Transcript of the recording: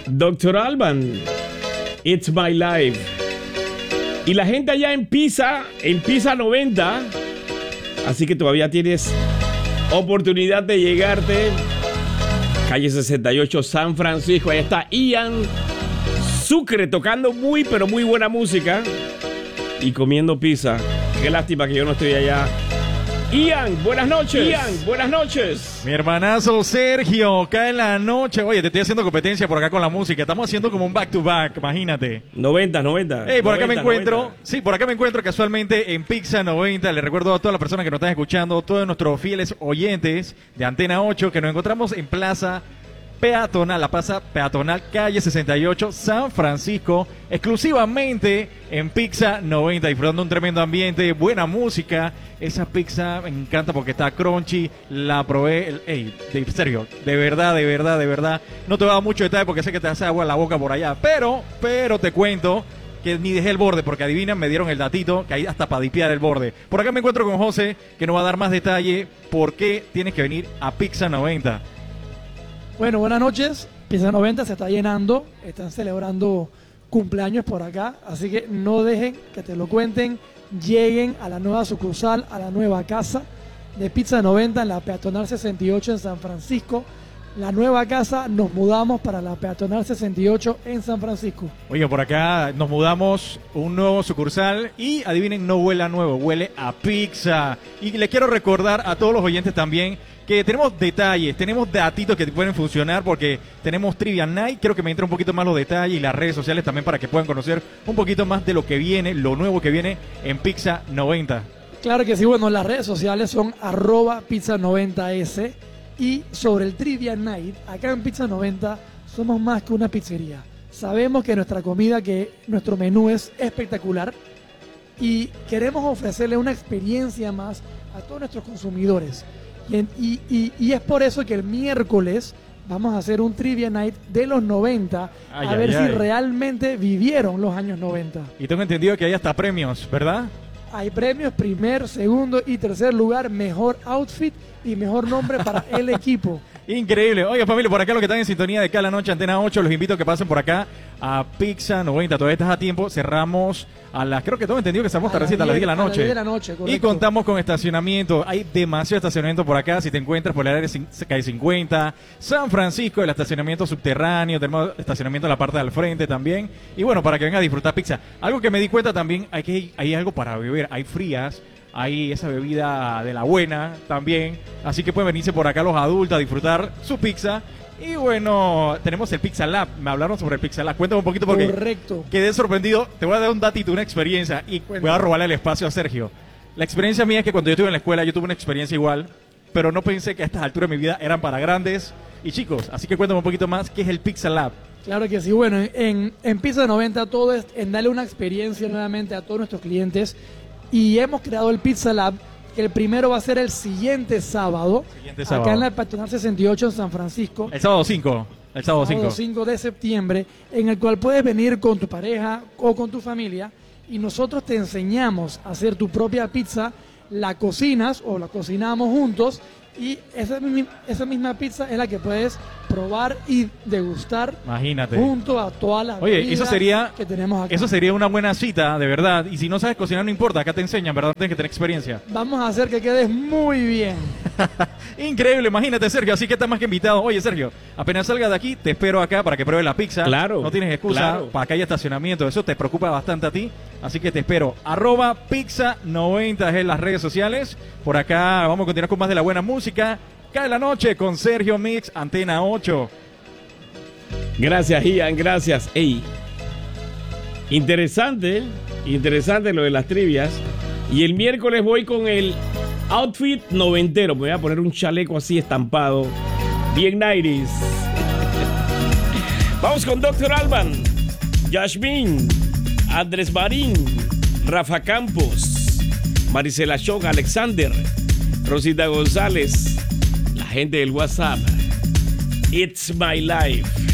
Dr. Alban, It's My Life. Y la gente allá en Pisa 90, así que todavía tienes oportunidad de llegarte. Calle 68, San Francisco. Ahí está Ian Sucre tocando muy, pero muy buena música y comiendo pizza. Qué lástima que yo no estoy allá. Ian, buenas noches. Ian, buenas noches. Mi hermanazo Sergio, cae en la noche. Oye, te estoy haciendo competencia por acá con la música. Estamos haciendo como un back to back, imagínate. 90. Por acá me encuentro. 90. Sí, por acá me encuentro casualmente en Pizza 90. Les recuerdo a todas las personas que nos están escuchando, todos nuestros fieles oyentes de Antena 8, que nos encontramos en Plaza Peatonal, la Plaza Peatonal, calle 68, San Francisco, exclusivamente en Pizza 90, disfrutando un tremendo ambiente, buena música. Esa pizza me encanta porque está crunchy, la probé. Sergio, de verdad, no te voy a dar mucho detalle porque sé que te hace agua en la boca por allá, pero te cuento que ni dejé el borde, porque adivinan, me dieron el datito, que hay hasta para dipear el borde. Por acá me encuentro con José, que nos va a dar más detalle por qué tienes que venir a Pizza 90. Bueno, buenas noches. Pizza 90 se está llenando. Están celebrando cumpleaños por acá. Así que no dejen que te lo cuenten. Lleguen a la nueva sucursal, a la nueva casa de Pizza 90 en la Peatonal 68 en San Francisco. La nueva casa, nos mudamos para la Peatonal 68 en San Francisco. Oye, por acá nos mudamos un nuevo sucursal y adivinen, no huele a nuevo, huele a pizza. Y les quiero recordar a todos los oyentes también que tenemos detalles, tenemos datitos que pueden funcionar porque tenemos Trivia Night. Quiero que me entre un poquito más los detalles y las redes sociales también para que puedan conocer un poquito más de lo que viene, lo nuevo que viene en Pizza 90. Claro que sí, bueno, las redes sociales son @pizza90s. Y sobre el Trivia Night, acá en Pizza 90 somos más que una pizzería. Sabemos que nuestra comida, que nuestro menú es espectacular y queremos ofrecerle una experiencia más a todos nuestros consumidores. Y es por eso que el miércoles vamos a hacer un Trivia Night de los 90 a ver si realmente vivieron los años 90. Y tengo entendido que hay hasta premios, ¿verdad? Hay premios, primer, segundo y tercer lugar, mejor outfit y mejor nombre para el equipo. Increíble. Oye, familia, por acá los que están en sintonía de cada noche, Antena 8, los invito a que pasen por acá a Pizza 90. Todavía estás a tiempo. Cerramos a las, creo que tengo entendido que cerramos tardecita a las 10 de la noche. 10 de la noche, correcto. Y contamos con estacionamiento. Hay demasiado estacionamiento por acá. Si te encuentras por el área calle 50, San Francisco, el estacionamiento subterráneo. Tenemos estacionamiento en la parte del frente también. Y bueno, para que venga a disfrutar pizza. Algo que me di cuenta también, hay algo para beber. Hay frías. Hay esa bebida de la buena también. Así que pueden venirse por acá los adultos a disfrutar su pizza. Y bueno, tenemos el Pizza Lab. Me hablaron sobre el Pizza Lab. Cuéntame un poquito porque correcto, quedé sorprendido. Te voy a dar un datito, una experiencia. Y voy a robarle el espacio a Sergio. La experiencia mía es que cuando yo estuve en la escuela, yo tuve una experiencia igual. Pero no pensé que a estas alturas de mi vida eran para grandes y chicos. Así que cuéntame un poquito más qué es el Pizza Lab. Claro que sí. Bueno, en Pizza 90 todo es en darle una experiencia nuevamente a todos nuestros clientes. Y hemos creado el Pizza Lab, que el primero va a ser el siguiente sábado. Acá en la Peatonal 68 en San Francisco. El sábado 5. El sábado 5 de septiembre, en el cual puedes venir con tu pareja o con tu familia y nosotros te enseñamos a hacer tu propia pizza, la cocinas o la cocinamos juntos y esa misma pizza es la que puedes probar y degustar. Imagínate. Junto a todas las bebidas que tenemos acá. Eso sería una buena cita, de verdad. Y si no sabes cocinar, no importa, acá te enseñan, ¿verdad? Tienes que tener experiencia. Vamos a hacer que quedes muy bien. Increíble, imagínate, Sergio. Así que estás más que invitado. Oye, Sergio, apenas salgas de aquí, te espero acá para que pruebes la pizza. Claro. No tienes excusa. Claro. Para acá hay estacionamiento. Eso te preocupa bastante a ti. Así que te espero. @Pizza90 es en las redes sociales. Por acá vamos a continuar con más de la buena música. Cae la noche con Sergio Mix, Antena 8. Gracias, Ian, gracias. Ey, interesante lo de las trivias. Y el miércoles voy con el outfit noventero. Me voy a poner un chaleco así estampado, bien 90s. Vamos con Dr. Alban, Yasmin, Andrés Marín, Rafa Campos, Marisela Shock, Alexander, Rosita González, la gente del WhatsApp. It's My Life.